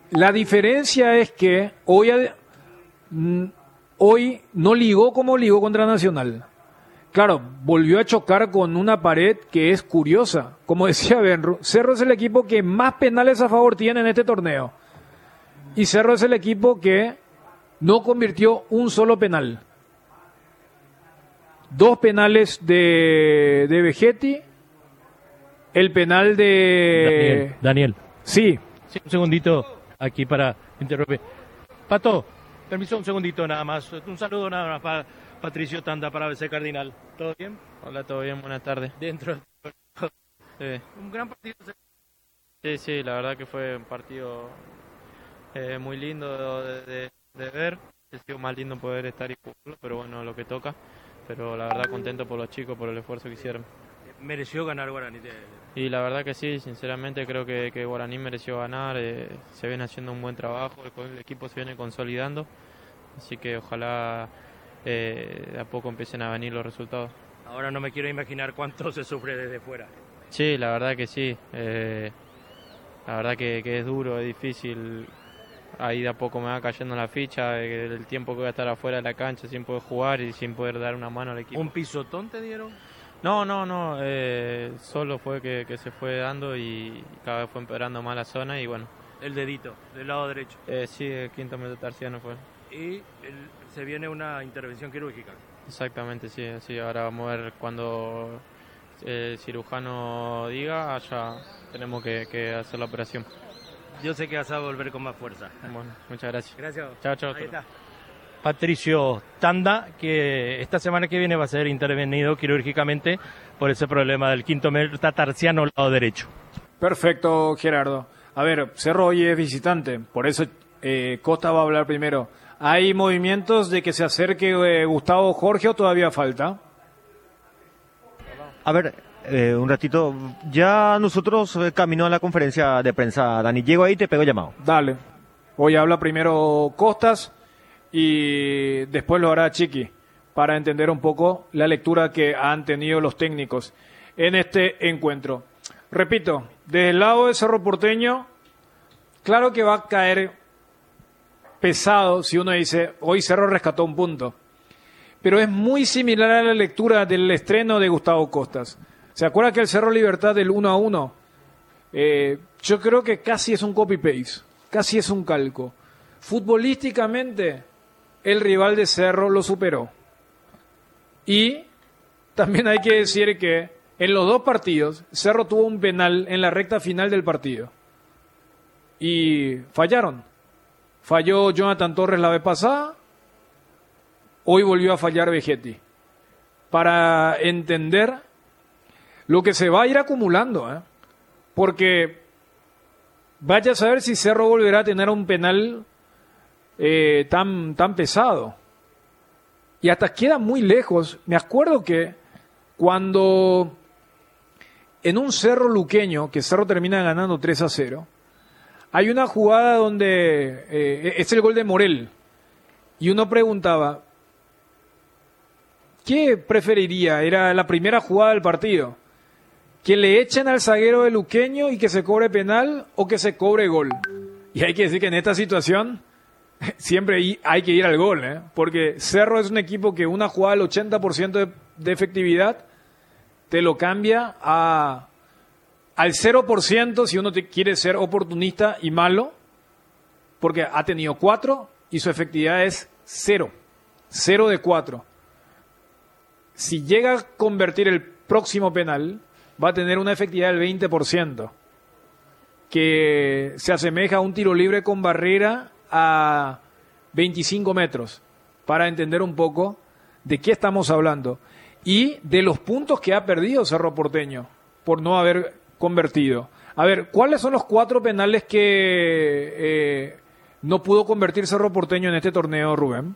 La diferencia es que hoy no ligó como ligó contra Nacional. Claro, volvió a chocar con una pared que es curiosa. Como decía Benru, Cerro es el equipo que más penales a favor tiene en este torneo. Y Cerro es el equipo que no convirtió un solo penal. 2 penales de Vegetti, el penal de... Daniel. Sí. Sí, un segundito aquí para interrumpir. Pato, permiso un segundito nada más. Un saludo nada más para Patricio Tanda, para ABC Cardinal. ¿Todo bien? Hola, todo bien, buenas tardes. Dentro. Sí. Un gran partido. Sí, la verdad que fue un partido muy lindo de ver. Ha sido más lindo poder estar y jugarlo, pero bueno, lo que toca. Pero la verdad contento por los chicos, por el esfuerzo que hicieron. Mereció ganar Guaraní. Y la verdad que sí, sinceramente creo que Guaraní mereció ganar. Se viene haciendo un buen trabajo, el equipo se viene consolidando. Así que ojalá de a poco empiecen a venir los resultados. Ahora no me quiero imaginar cuánto se sufre desde fuera. Sí, la verdad que sí. La verdad que es duro, es difícil. Ahí de a poco me va cayendo la ficha, el tiempo que voy a estar afuera de la cancha sin poder jugar y sin poder dar una mano al equipo. ¿Un pisotón te dieron? No, solo fue que se fue dando y cada vez fue empeorando más la zona y bueno. El dedito, del lado derecho. Sí, el quinto metatarsiano fue. Y se viene una intervención quirúrgica. Exactamente, sí, ahora vamos a ver cuando el cirujano diga, ya tenemos que hacer la operación. Yo sé que vas a volver con más fuerza. Bueno, muchas gracias. Gracias. Chao. Ahí está. Patricio Tanda, que esta semana que viene va a ser intervenido quirúrgicamente por ese problema del quinto metatarsiano lado derecho. Perfecto, Gerardo. A ver, Cerro hoy es visitante, por eso Costa va a hablar primero. ¿Hay movimientos de que se acerque Gustavo Jorge o todavía falta? A ver, un ratito. Ya nosotros camino a la conferencia de prensa, Dani. Llego ahí y te pego llamado. Dale. Hoy habla primero Costas y después lo hará Chiqui para entender un poco la lectura que han tenido los técnicos en este encuentro. Repito, desde el lado de Cerro Porteño, claro que va a caer pesado si uno dice, hoy Cerro rescató un punto. Pero es muy similar a la lectura del estreno de Gustavo Costas. ¿Se acuerda que el Cerro Libertad del 1-1? Yo creo que casi es un copy-paste, casi es un calco. Futbolísticamente, el rival de Cerro lo superó. Y también hay que decir que en los 2 partidos, Cerro tuvo un penal en la recta final del partido. Y fallaron. Falló Jonathan Torres la vez pasada, hoy volvió a fallar Vegetti. Para entender lo que se va a ir acumulando, porque vaya a saber si Cerro volverá a tener un penal tan pesado. Y hasta queda muy lejos. Me acuerdo que cuando en un Cerro luqueño, que Cerro termina ganando 3-0, hay una jugada donde es el gol de Morel. Y uno preguntaba, ¿qué preferiría? Era la primera jugada del partido. ¿Que le echen al zaguero de luqueño y que se cobre penal o que se cobre gol? Y hay que decir que en esta situación siempre hay que ir al gol, porque Cerro es un equipo que una jugada al 80% de efectividad te lo cambia al 0% si uno quiere ser oportunista y malo, porque ha tenido 4 y su efectividad es 0 de 4. Si llega a convertir el próximo penal, va a tener una efectividad del 20%, que se asemeja a un tiro libre con barrera a 25 metros, para entender un poco de qué estamos hablando y de los puntos que ha perdido Cerro Porteño por no haber convertido. A ver, ¿cuáles son los 4 penales que no pudo convertir Cerro Porteño en este torneo, Rubén?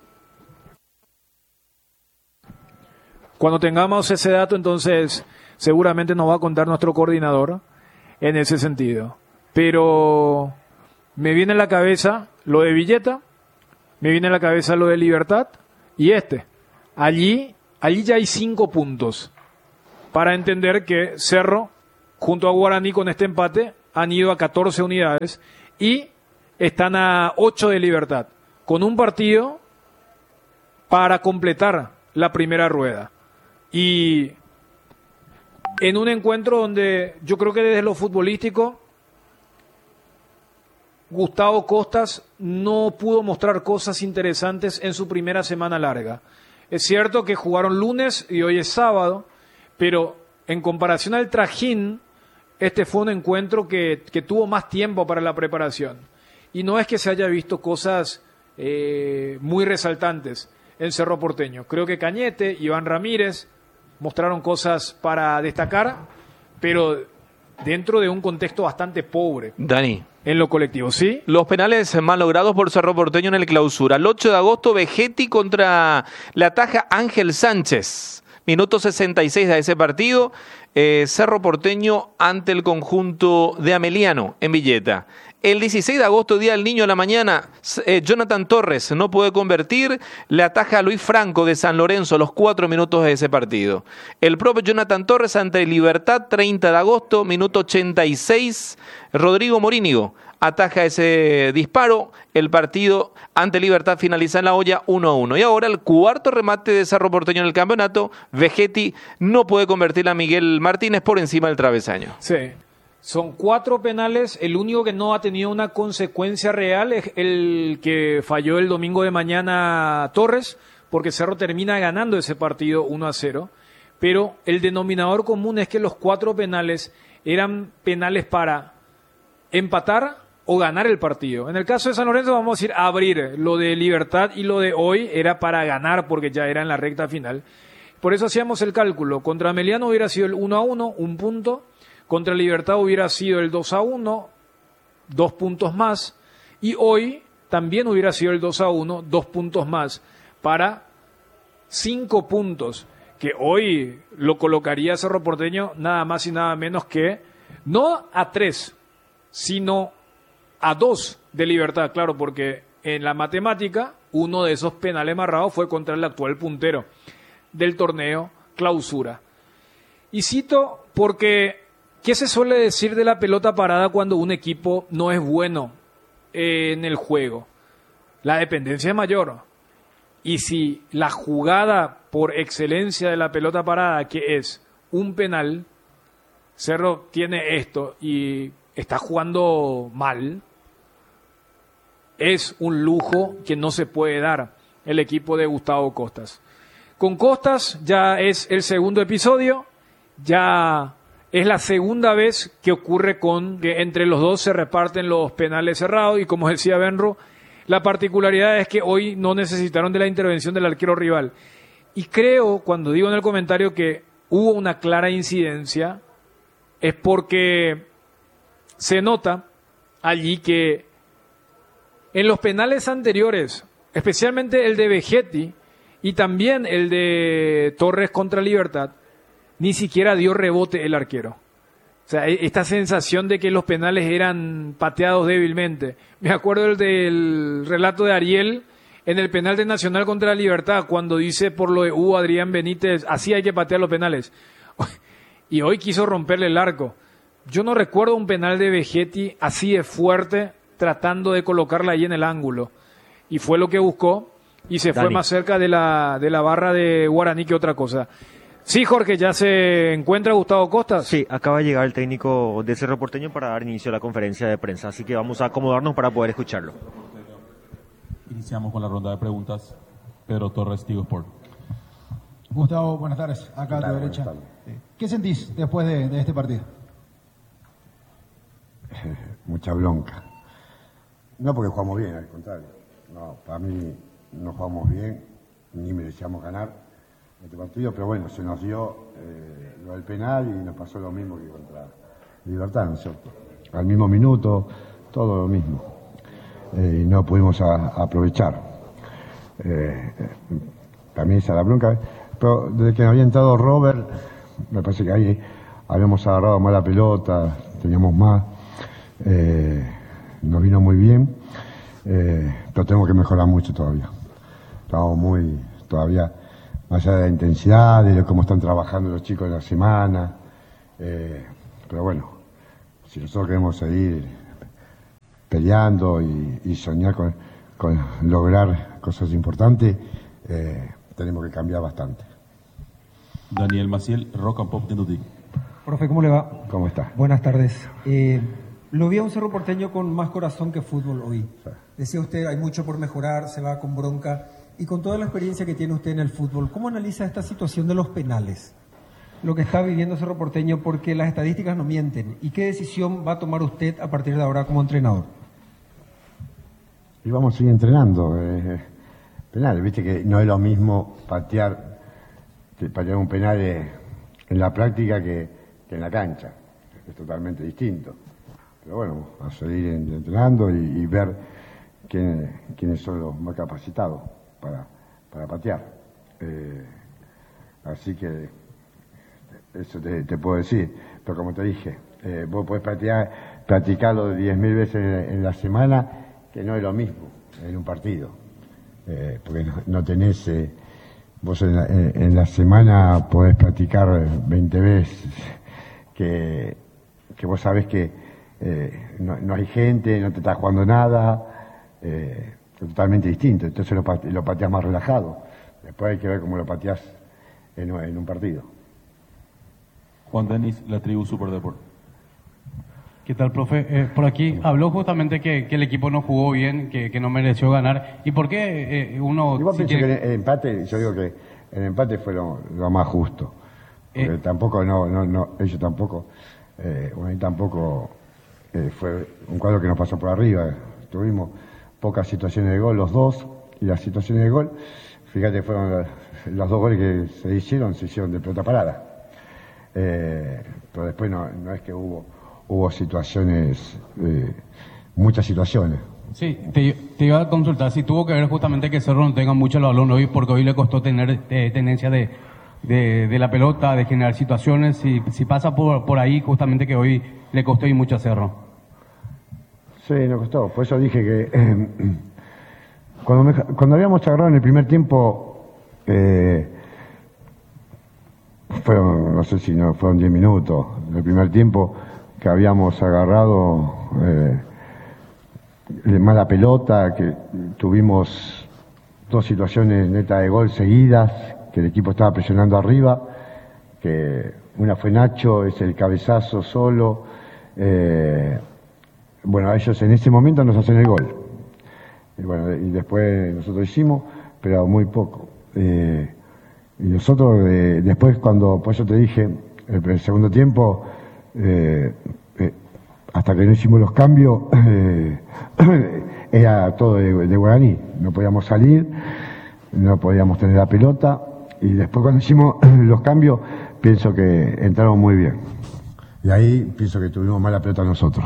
Cuando tengamos ese dato, entonces seguramente nos va a contar nuestro coordinador en ese sentido. Pero me viene a la cabeza lo de Villeta, me viene a la cabeza lo de Libertad y Allí ya hay 5 puntos para entender que Cerro, junto a Guaraní con este empate, han ido a 14 unidades y están a 8 de Libertad, con un partido para completar la primera rueda. Y en un encuentro donde yo creo que desde lo futbolístico, Gustavo Costas no pudo mostrar cosas interesantes en su primera semana larga. Es cierto que jugaron lunes y hoy es sábado, pero en comparación al trajín, este fue un encuentro que tuvo más tiempo para la preparación. Y no es que se haya visto cosas muy resaltantes en Cerro Porteño. Creo que Cañete, Iván Ramírez mostraron cosas para destacar, pero dentro de un contexto bastante pobre. Dani. En lo colectivo, ¿sí? Los penales mal logrados por Cerro Porteño en el clausura. El 8 de agosto, Vegetti contra la ataja Ángel Sánchez. Minuto 66 de ese partido. Cerro Porteño ante el conjunto de Ameliano en Villeta. El 16 de agosto, Día del Niño a la mañana, Jonathan Torres no puede convertir, le ataja a Luis Franco de San Lorenzo a los 4 minutos de ese partido. El propio Jonathan Torres ante Libertad, 30 de agosto, minuto 86, Rodrigo Morínigo ataja ese disparo, el partido ante Libertad finaliza en La Hoya 1-1. Y ahora el cuarto remate de Cerro Porteño en el campeonato, Vegetti no puede convertir a Miguel Martínez por encima del travesaño. Sí. Son 4 penales, el único que no ha tenido una consecuencia real es el que falló el domingo de mañana Torres, porque Cerro termina ganando ese partido 1-0, pero el denominador común es que los 4 penales eran penales para empatar o ganar el partido. En el caso de San Lorenzo vamos a decir abrir, lo de Libertad y lo de hoy era para ganar porque ya era en la recta final. Por eso hacíamos el cálculo, contra Ameliano hubiera sido el 1-1, un punto. Contra Libertad hubiera sido el 2-1, 2 puntos más. Y hoy también hubiera sido el 2-1, 2 puntos más. Para 5 puntos, que hoy lo colocaría Cerro Porteño nada más y nada menos que, no a 3, sino a 2 de Libertad. Claro, porque en la matemática, uno de esos penales amarrados fue contra el actual puntero del torneo Clausura. Y cito porque... ¿qué se suele decir de la pelota parada cuando un equipo no es bueno en el juego? La dependencia es mayor. Y si la jugada por excelencia de la pelota parada, que es un penal, Cerro tiene esto y está jugando mal, es un lujo que no se puede dar el equipo de Gustavo Costas. Con Costas ya es el segundo episodio, ya... es la segunda vez que ocurre con que entre los dos se reparten los penales cerrados y como decía Benro, la particularidad es que hoy no necesitaron de la intervención del arquero rival. Y creo, cuando digo en el comentario que hubo una clara incidencia, es porque se nota allí que en los penales anteriores, especialmente el de Vegetti y también el de Torres contra Libertad, ni siquiera dio rebote el arquero. O sea, esta sensación de que los penales eran pateados débilmente. Me acuerdo del relato de Ariel en el penal de Nacional contra la Libertad, cuando dice por lo de Hugo Adrián Benítez, así hay que patear los penales. Y hoy quiso romperle el arco. Yo no recuerdo un penal de Vegetti así de fuerte, tratando de colocarla ahí en el ángulo. Y fue lo que buscó, y se fue más cerca de la barra de Guaraní que otra cosa. Sí, Jorge, ¿ya se encuentra Gustavo Costas? Sí, acaba de llegar el técnico de Cerro Porteño para dar inicio a la conferencia de prensa, así que vamos a acomodarnos para poder escucharlo. Iniciamos con la ronda de preguntas. Pedro Torres, Tigo Sport. Gustavo, buenas tardes. Acá a tu derecha. ¿Qué sentís después de este partido? Mucha bronca. No porque jugamos bien, al contrario. No, para mí no jugamos bien, ni merecíamos ganar este partido, pero bueno, se nos dio lo del penal y nos pasó lo mismo que contra Libertad, ¿no es cierto? Al mismo minuto, todo lo mismo. Y no pudimos aprovechar. También esa la bronca. Pero desde que había entrado Robert, me parece que ahí habíamos agarrado más la pelota, teníamos más. Nos vino muy bien, pero tenemos que mejorar mucho todavía. Estamos todavía más allá de la intensidad, de cómo están trabajando los chicos en la semana, pero bueno, si nosotros queremos seguir peleando y soñar con lograr cosas importantes, tenemos que cambiar bastante. Daniel Maciel, Rock and Pop de Nutic. Profe, ¿cómo le va? ¿Cómo está? Buenas tardes. Lo vi a un Cerro Porteño con más corazón que fútbol hoy. Sí. Decía usted, hay mucho por mejorar, se va con bronca. Y con toda la experiencia que tiene usted en el fútbol, ¿cómo analiza esta situación de los penales? Lo que está viviendo Cerro Porteño, porque las estadísticas no mienten. ¿Y qué decisión va a tomar usted a partir de ahora como entrenador? Y vamos a seguir entrenando. Penal, viste que no es lo mismo patear un penal en la práctica que en la cancha. Es totalmente distinto. Pero bueno, a seguir entrenando y ver quiénes son los más capacitados para patear. Así que eso te puedo decir. Pero como te dije, vos podés practicarlo 10.000 veces en la semana, que no es lo mismo en un partido. Porque no tenés... vos en la semana podés practicar 20 veces, que vos sabés que no hay gente, no te está jugando nada, totalmente distinto. Entonces lo pateás más relajado. Después hay que ver cómo lo pateás en un partido. Juan Denis, La Tribu Superdeport. ¿Qué tal, profe? Por aquí habló justamente que el equipo no jugó bien, que no mereció ganar. ¿Y por qué uno...? Igual pienso que el empate, yo digo que el empate fue lo más justo. Porque tampoco, ellos tampoco, tampoco fue un cuadro que nos pasó por arriba. Tuvimos pocas situaciones de gol, los dos, y las situaciones de gol, fíjate, fueron los dos goles que se hicieron de pelota parada. Pero después no es que hubo situaciones, muchas situaciones. Sí, te iba a consultar si tuvo que ver justamente que Cerro no tenga mucho el balón hoy, porque hoy le costó tener tendencia de la pelota, de generar situaciones, si pasa por ahí justamente que hoy le costó y mucho a Cerro. Sí, nos costó, por eso dije que cuando habíamos agarrado en el primer tiempo, no sé si fueron 10 minutos, en el primer tiempo que habíamos agarrado mala pelota, que tuvimos dos situaciones netas de gol seguidas, que el equipo estaba presionando arriba, que una fue Nacho, es el cabezazo solo. Bueno, ellos en ese momento nos hacen el gol. Y después nosotros hicimos, pero muy poco. Y nosotros después por eso te dije, el segundo tiempo, hasta que no hicimos los cambios, era todo de Guaraní. No podíamos salir, no podíamos tener la pelota. Y después cuando hicimos los cambios, pienso que entraron muy bien. Y ahí pienso que tuvimos mala pelota nosotros.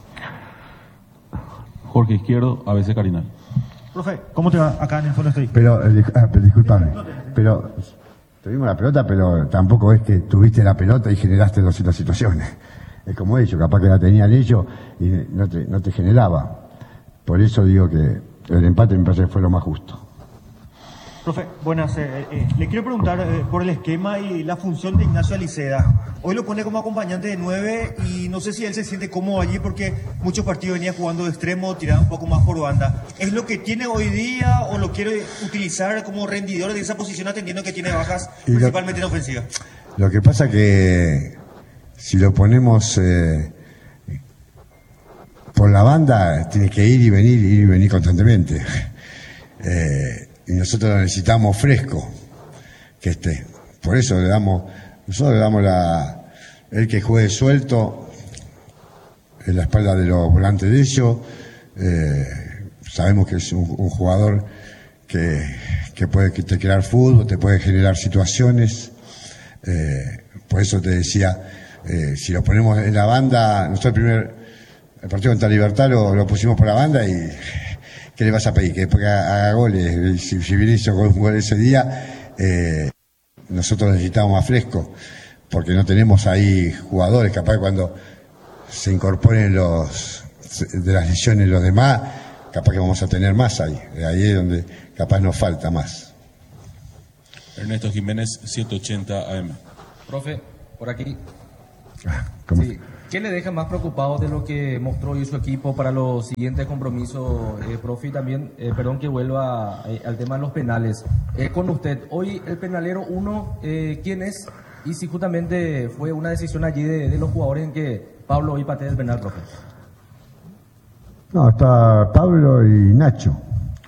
Jorge Izquierdo, ABC Carinal. Profe, ¿cómo te va? Acá en el fondo estoy. Pero discúlpame. Pero tuvimos la pelota, pero tampoco es que tuviste la pelota y generaste 200 situaciones. Es como ellos, capaz que la tenían ellos y no te generaba. Por eso digo que el empate me parece que fue lo más justo. Profe, buenas. Le quiero preguntar por el esquema y la función de Ignacio Aliceda. Hoy lo pone como acompañante de 9 y no sé si él se siente cómodo allí porque muchos partidos venía jugando de extremo, tirando un poco más por banda. ¿Es lo que tiene hoy día o lo quiere utilizar como rendidor de esa posición atendiendo que tiene bajas, principalmente en ofensiva? Lo que pasa que si lo ponemos por la banda, tiene que ir y venir constantemente. Y nosotros lo necesitamos fresco, que esté. Por eso nosotros le damos el que juegue suelto en la espalda de los volantes de ellos. Sabemos que es un jugador que puede crear fútbol, te puede generar situaciones. Por eso te decía, si lo ponemos en la banda, nosotros el partido contra Libertad lo pusimos por la banda y ¿qué le vas a pedir? Que después haga goles. Si bien hizo un gol ese día, nosotros necesitamos más fresco, porque no tenemos ahí jugadores. Capaz cuando se incorporen de las lesiones los demás, capaz que vamos a tener más ahí. Ahí es donde capaz nos falta más. Ernesto Jiménez, 780 AM. Profe, por aquí. ¿Cómo? Sí, ¿Qué le deja más preocupado de lo que mostró hoy su equipo para los siguientes compromisos, profe? Y también, perdón que vuelva al tema de los penales. Con usted, hoy el penalero 1, ¿quién es? Y si justamente fue una decisión allí de los jugadores en que Pablo hoy patea el penal, profe. No, está Pablo y Nacho.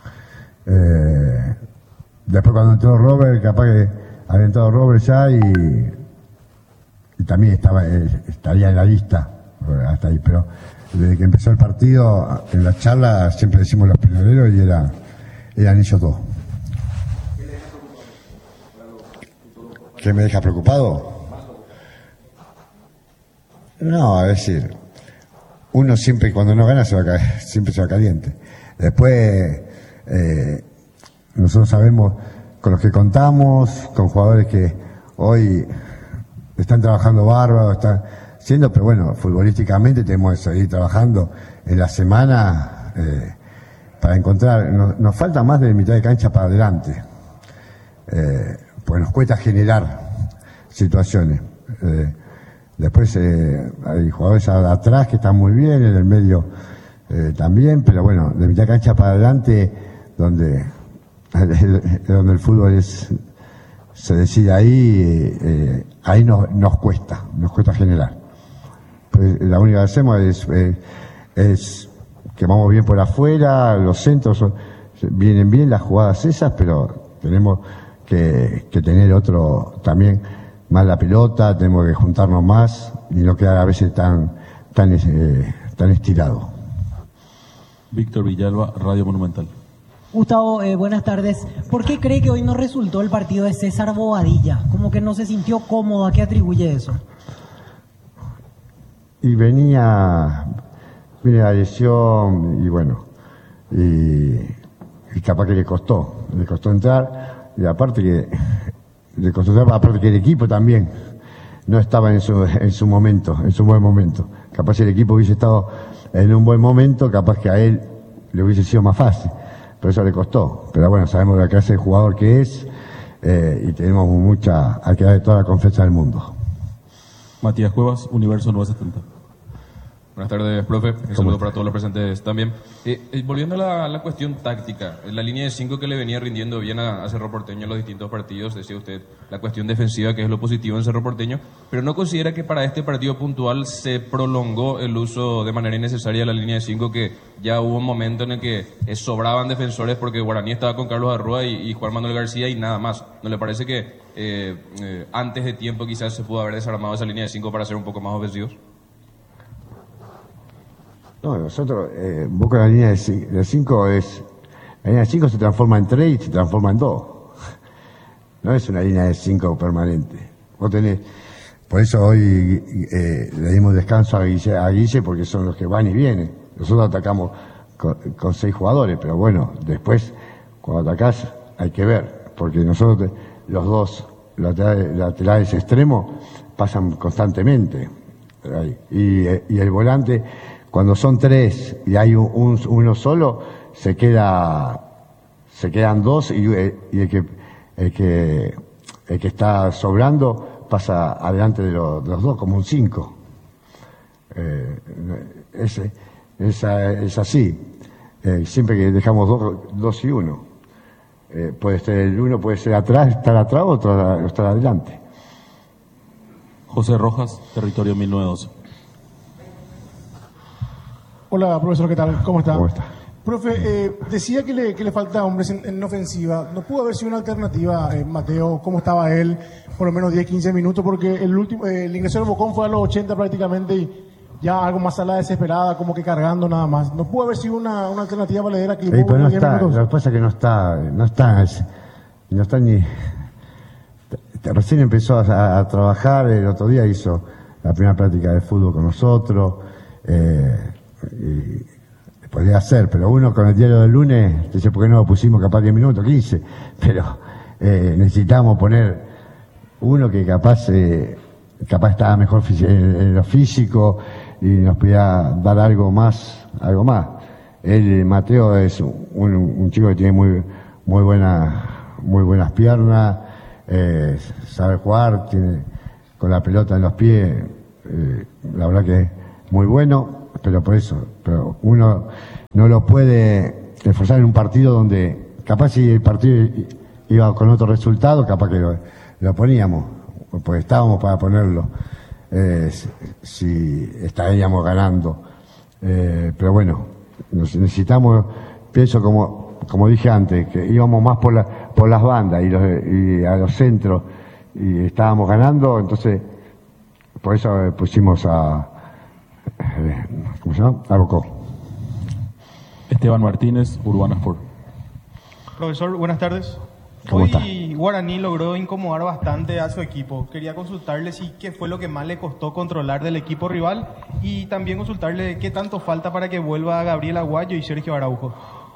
Después cuando entró Robert, capaz que había entrado Robert ya y también estaría en la lista hasta ahí, pero desde que empezó el partido, en la charla siempre decimos los penaleros y eran ellos dos. ¿Qué me deja preocupado? No, es decir, uno siempre cuando no gana siempre se va caliente. Después nosotros sabemos con los que contamos, con jugadores que hoy están trabajando bárbaro, están siendo, pero bueno, futbolísticamente tenemos que seguir trabajando en la semana para encontrar, nos falta más de mitad de cancha para adelante, pues nos cuesta generar situaciones. Después hay jugadores atrás que están muy bien, en el medio también, pero bueno, de mitad de cancha para adelante, donde el fútbol se decide ahí, ahí nos cuesta generar. Pues la única que hacemos es que vamos bien por afuera, los centros vienen bien, las jugadas esas, pero tenemos que tener otro también, más la pelota, tenemos que juntarnos más y no quedar a veces tan estirado. Víctor Villalba, Radio Monumental. Gustavo, buenas tardes. ¿Por qué cree que hoy no resultó el partido de César Bobadilla? Como que no se sintió cómodo, ¿a qué atribuye eso? Y viene la lesión y bueno, y capaz que le costó entrar, y aparte que el equipo también no estaba en su momento, en su buen momento. Capaz si el equipo hubiese estado en un buen momento, capaz que a él le hubiese sido más fácil. Pero eso le costó. Pero bueno, sabemos la clase de jugador que es y tenemos hay que darle toda la confianza del mundo. Matías Cuevas, Universo 970. Buenas tardes, profe. Un saludo para todos los presentes también. Volviendo a la cuestión táctica, la línea de 5 que le venía rindiendo bien a Cerro Porteño en los distintos partidos, decía usted, la cuestión defensiva que es lo positivo en Cerro Porteño, pero ¿no considera que para este partido puntual se prolongó el uso de manera innecesaria de la línea de 5, que ya hubo un momento en el que sobraban defensores porque Guaraní estaba con Carlos Arrua y Juan Manuel García y nada más? ¿No le parece que antes de tiempo quizás se pudo haber desarmado esa línea de 5 para ser un poco más ofensivos? No, nosotros, Boca, la línea de 5 la línea de 5 se transforma en 3 y se transforma en 2. No es una línea de 5 permanente. Vos tenés, por eso hoy le dimos descanso a Guille porque son los que van y vienen. Nosotros atacamos con 6 jugadores, pero bueno, después, cuando atacás, hay que ver, porque nosotros, los dos laterales extremos, pasan constantemente. Y el volante, cuando son 3 y hay uno solo, se quedan 2 y el que está sobrando pasa adelante de los 2 como un 5. Es así. Siempre que dejamos 2 y 1. Puede ser el uno, puede ser estar atrás o estar adelante. José Rojas, Territorio 1912. Hola, profesor, ¿qué tal? ¿Cómo está? ¿Cómo está? Profe, decía que le falta hombres en ofensiva. ¿No pudo haber sido una alternativa, Mateo? ¿Cómo estaba él? Por lo menos 10, 15 minutos, porque el ingreso del Bocón fue a los 80 prácticamente y ya algo más a la desesperada, como que cargando nada más. ¿No pudo haber sido una alternativa valedera? Pero no está, lo que pasa es que no está ni... Recién empezó a trabajar, el otro día hizo la primera práctica de fútbol con nosotros, y podría ser, pero uno con el diario del lunes dice, ¿por qué no lo pusimos capaz 10 minutos, 15? Pero necesitamos poner uno que capaz estaba mejor en lo físico y nos podía dar algo más. Mateo es un chico que tiene muy buenas piernas, sabe jugar, tiene con la pelota en los pies, la verdad que es muy bueno, pero por eso, pero uno no lo puede esforzar en un partido donde capaz si el partido iba con otro resultado, capaz que lo poníamos, pues estábamos para ponerlo, si estaríamos ganando, pero bueno, necesitamos, pienso como dije antes, que íbamos más por las bandas y a los centros y estábamos ganando, entonces por eso pusimos ¿cómo se llama? A Bocó. Esteban Martínez, Urbana Sport. Profesor, buenas tardes. ¿Cómo está? Hoy Guaraní logró incomodar bastante a su equipo. Quería consultarle si qué fue lo que más le costó controlar del equipo rival y también consultarle qué tanto falta para que vuelva Gabriel Aguayo y Sergio Araujo.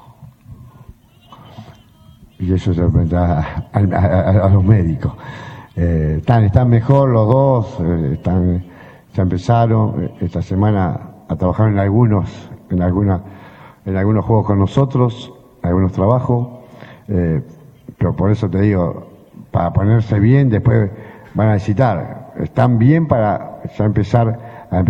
Y eso se pregunta a los médicos. Están mejor los dos, ya empezaron esta semana a trabajar en algunos juegos con nosotros, algunos trabajos, pero por eso te digo, para ponerse bien, después van a necesitar, están bien para ya empezar